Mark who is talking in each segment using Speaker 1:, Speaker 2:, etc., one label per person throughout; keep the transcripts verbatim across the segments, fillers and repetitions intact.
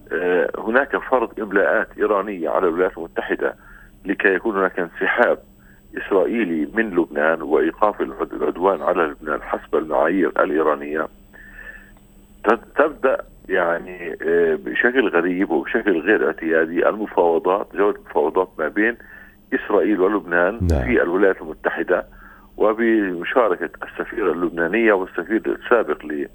Speaker 1: هناك فرض إملاءات إيرانية على الولايات المتحدة لكي يكون هناك انسحاب إسرائيلي من لبنان وإيقاف العدوان على لبنان حسب المعايير الإيرانية، تبدأ يعني بشكل غريب وبشكل غير اعتيادي المفاوضات، جولة المفاوضات ما بين إسرائيل ولبنان نعم. في الولايات المتحدة، وبمشاركة السفيرة اللبنانية والسفير السابق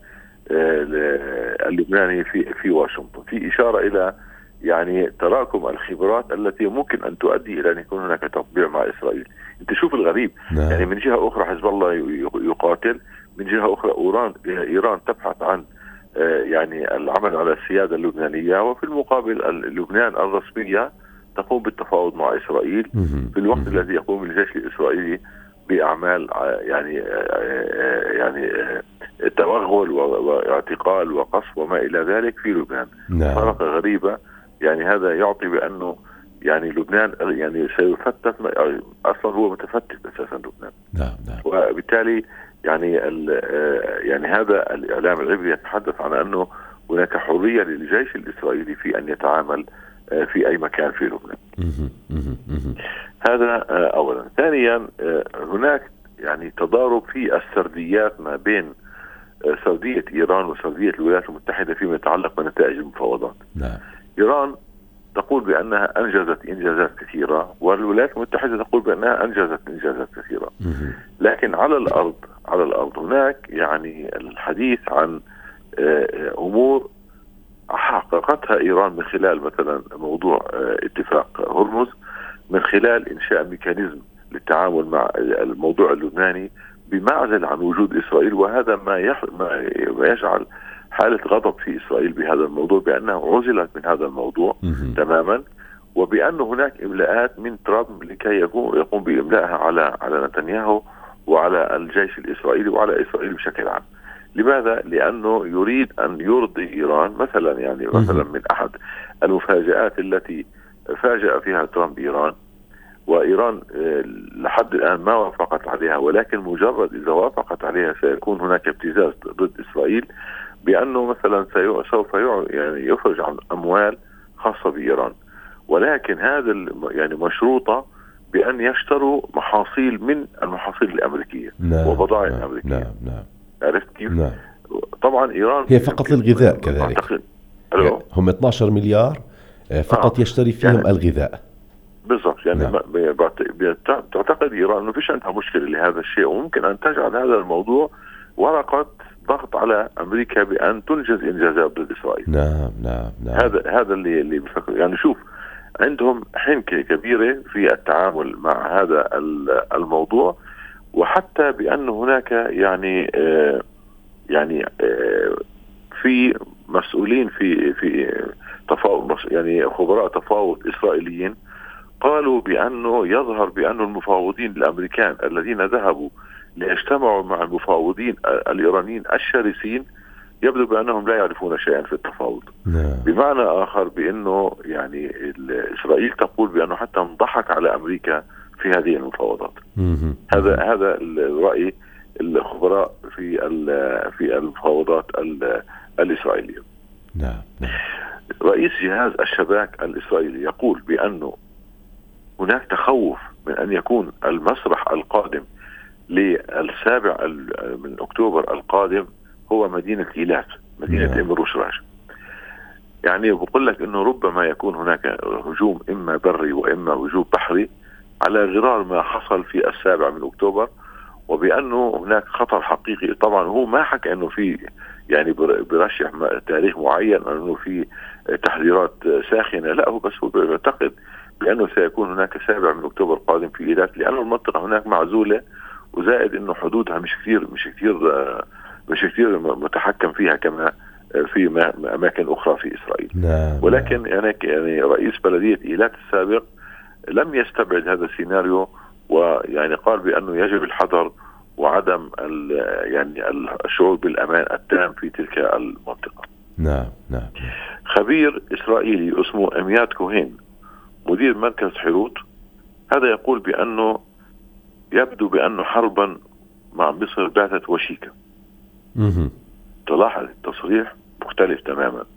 Speaker 1: اللبناني في في واشنطن، في إشارة إلى يعني تراكم الخبرات التي ممكن أن تؤدي إلى أن يكون هناك تطبيع مع إسرائيل. أنت شوف الغريب نعم. يعني من جهة أخرى حزب الله يقاتل، من جهة أخرى إيران إيران تبحث عن يعني العمل على السيادة اللبنانية، وفي المقابل لبنان الرسمية تقوم بالتفاوض مع إسرائيل في الوقت الذي يقوم الجيش الإسرائيلي بأعمال يعني يعني توغل واعتقال وقصف وما إلى ذلك في لبنان. نعم. فرقة غريبة، يعني هذا يعطي بأنه يعني لبنان يعني سيفتت، أصلا هو متفتت أساسا لبنان.
Speaker 2: نعم نعم.
Speaker 1: وبالتالي يعني يعني هذا الإعلام العبري يتحدث عن أنه هناك حرية للجيش الإسرائيلي في أن يتعامل في أي مكان في لبنان. هذا أولا. ثانيا هناك يعني تضارب في السرديات ما بين سردية إيران وسردية الولايات المتحدة فيما يتعلق بنتائج المفاوضات.
Speaker 2: نعم.
Speaker 1: إيران تقول بأنها أنجزت إنجازات كثيرة، والولايات المتحدة تقول بأنها أنجزت إنجازات كثيرة. لكن على الأرض على الأرض هناك يعني الحديث عن أمور حققتها إيران من خلال مثلا موضوع اتفاق هرمز، من خلال إنشاء ميكانيزم للتعامل مع الموضوع اللبناني بمعزل عن وجود إسرائيل، وهذا ما, يح... ما يجعل حالة غضب في إسرائيل بهذا الموضوع، بأنها عزلت من هذا الموضوع تماما، وبأن هناك إملاءات من ترامب لكي يقوم, يقوم بإملائها على على نتنياهو وعلى الجيش الإسرائيلي وعلى إسرائيل بشكل عام. لماذا؟ لأنه يريد أن يرضي إيران. مثلا يعني مثلا من أحد المفاجآت التي فاجأ فيها ترامب إيران، وإيران لحد الآن ما وافقت عليها، ولكن مجرد إذا وافقت عليها سيكون هناك ابتزاز ضد إسرائيل، بأنه مثلا سوف يعني يخرج عن أموال خاصة بإيران، ولكن هذا يعني مشروطة بأن يشتروا محاصيل من المحاصيل الأمريكية
Speaker 2: نعم.
Speaker 1: وبضائع
Speaker 2: نعم.
Speaker 1: أمريكية.
Speaker 2: نعم. نعم.
Speaker 1: عرفت كيف؟
Speaker 2: نعم.
Speaker 1: طبعا إيران
Speaker 2: هي فقط الغذاء كذلك، يعني هم اثني عشر مليار فقط آه. يشتري فيهم يعني الغذاء
Speaker 1: بالضبط. يعني نعم. تعتقد إيران أنه فيش عندها مشكلة لهذا الشيء، وممكن أن تجعل هذا الموضوع ورقة ضغط على أمريكا بأن تنجز إنجازات ضد إسرائيل.
Speaker 2: نعم نعم نعم.
Speaker 1: هذا هذا اللي اللي بفكر. يعني شوف، عندهم حنكة كبيرة في التعامل مع هذا الموضوع، وحتى بأن هناك يعني آه يعني آه في مسؤولين في في تفاوض، يعني خبراء تفاوض إسرائيليين قالوا بأنه يظهر بأن المفاوضين الأمريكان الذين ذهبوا ليجتمعوا مع المفاوضين الإيرانيين الشرسين يبدو بأنهم لا يعرفون شيئا في التفاوض.
Speaker 2: نعم.
Speaker 1: بمعنى آخر بأنه يعني إسرائيل تقول بأنه حتى انضحك على أمريكا في هذه المفاوضات. هذا هذا الرأي الخبراء في في المفاوضات الإسرائيلية.
Speaker 2: نعم. نعم.
Speaker 1: رئيس جهاز الشباك الإسرائيلي يقول بأنه هناك تخوف من أن يكون المسرح القادم للسابع من أكتوبر القادم هو مدينة إيلات، مدينة نعم. إم روشراج. يعني بقول لك أنه ربما يكون هناك هجوم إما بري وإما هجوم بحري على غرار ما حصل في السابع من أكتوبر، وبأنه هناك خطر حقيقي. طبعا هو ما حكى أنه في يعني برشح تاريخ معين أنه في تحذيرات ساخنة، لا، هو بس هو بيعتقد بأنه سيكون هناك سابع من أكتوبر قادم في إيلات، لأن المنطقة هناك معزولة، وزائد أنه حدودها مش كثير مش كثير مش كثير متحكم فيها كما في أماكن أخرى في إسرائيل.
Speaker 2: نعم.
Speaker 1: ولكن يعني يعني رئيس بلدية إيلات السابق لم يستبعد هذا السيناريو، ويعني قال بأنه يجب الحذر وعدم يعني الشعور بالأمان التام في تلك المنطقة.
Speaker 2: نعم. نعم.
Speaker 1: خبير إسرائيلي اسمه أمياد كوهين مدير مركز حيروت، هذا يقول بأنه يبدو بأنه حربا مع مصر باتت وشيكة.
Speaker 2: مه.
Speaker 1: تلاحظ التصريح مختلف تماما.